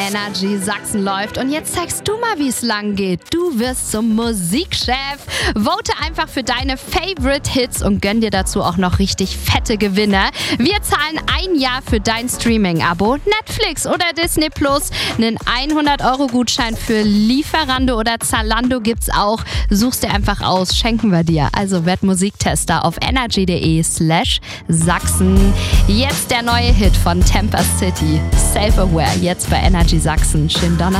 Energy Sachsen läuft. Und jetzt zeigst du mal, wie es lang geht. Du wirst zum Musikchef. Vote einfach für deine Favorite Hits und gönn dir dazu auch noch richtig fette Gewinne. Wir zahlen 1 Jahr für dein Streaming-Abo. Netflix oder Disney Plus. Einen 100-Euro-Gutschein für Lieferando oder Zalando gibt's auch. Suchst dir einfach aus, schenken wir dir. Also werd Musiktester auf energy.de/Sachsen. Jetzt der neue Hit von Temper City. Self-Aware, jetzt bei Energy Sachsen. Schönen Donnerstag.